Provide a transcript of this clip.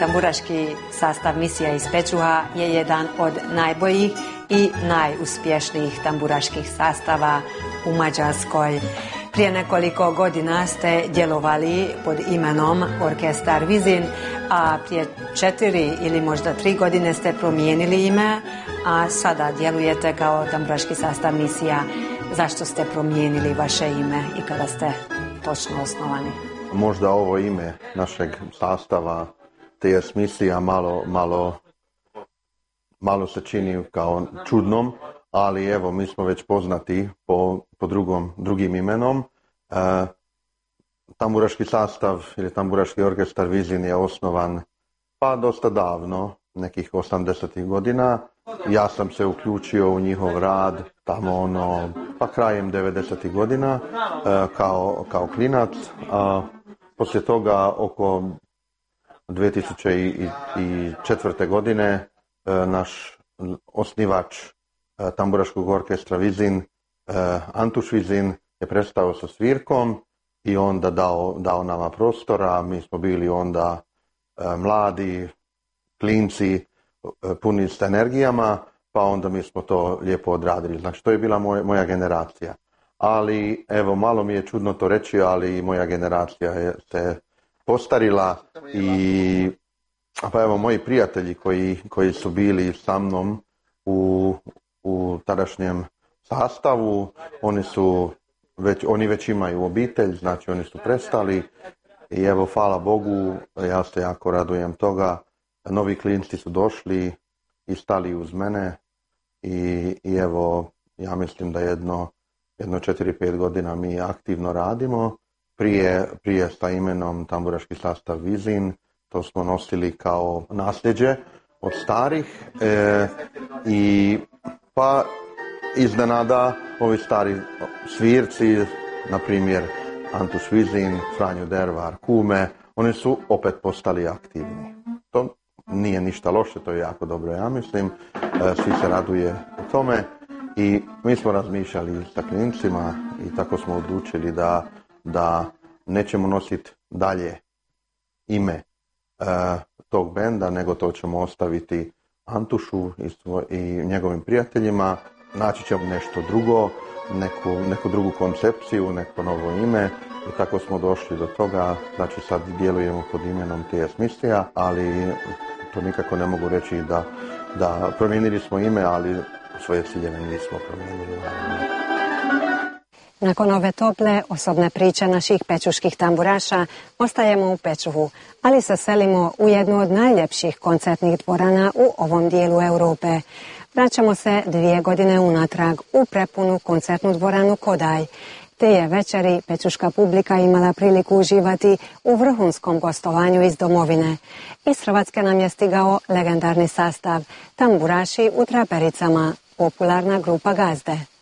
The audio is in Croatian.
tamburaški sastav misija iz Pečuha je jedan od najboljih i najuspješnijih tamburaških sastava u Mađarskoj. Prije nekoliko godina ste djelovali pod imenom Orkestar Vizin, a prije 4 ili možda 3 godine ste promijenili ime, a sada djelujete kao tamburaški sastav misija. Zašto ste promijenili vaše ime i kada ste točno osnovani? Možda ovo ime našeg sastava TS misija malo se čini kao čudnom, ali evo mi smo već poznati po drugim imenom. Tamburaški sastav ili tamburaški orkestar Vizin je osnovan pa dosta davno, nekih 80. godina. Ja sam se uključio u njihov rad tamo pa krajem 90. godina kao klinac. Poslije toga oko 2004. godine naš osnivač tamburaškog orkestra Vizin, Antuš Vizin, je prestao sa svirkom i onda dao nama prostora. Mi smo bili onda mladi, klinci, puni s energijama, pa onda mi smo to lijepo odradili. Znači, to je bila moja generacija. Ali, evo, malo mi je čudno to reći, ali moja generacija se postarila i pa evo, moji prijatelji koji su bili sa mnom u tadašnjem sastavu, oni već imaju obitelj, znači oni su prestali i evo, hvala Bogu, ja se jako radujem toga. Novi klinci su došli i stali uz mene i evo, ja mislim da jedno 4-5 godina mi aktivno radimo. Prije sa imenom tamburaški sastav Vizin, to smo nosili kao nasljeđe od starih i pa iznenada ovi stari svirci, na primjer Antuš Vizin, Franjo Dervar, Kume, oni su opet postali aktivni. To nije ništa loše, to je jako dobro, ja mislim. Svi se raduje u tome i mi smo razmišljali sa klincima i tako smo odlučili da nećemo nositi dalje ime tog benda, nego to ćemo ostaviti Antušu i njegovim prijateljima. Naći ćemo nešto drugo, neku drugu koncepciju, neko novo ime i tako smo došli do toga. Znači sad djelujemo pod imenom TS misija, ali to nikako ne mogu reći da promijenili smo ime, ali svoje ciljeve nismo promijenili. Nakon ove tople osobne priče naših pečuških tamburaša ostajemo u Pečuhu, ali se selimo u jednu od najljepših koncertnih dvorana u ovom dijelu Europe. Vraćamo se 2 godine unatrag u prepunu koncertnu dvoranu Kodaj. Te je večeri pečuška publika imala priliku uživati u vrhunskom gostovanju iz domovine. Iz Hrvatske nam je stigao legendarni sastav Tamburaši u trapericama, popularna grupa Gazde.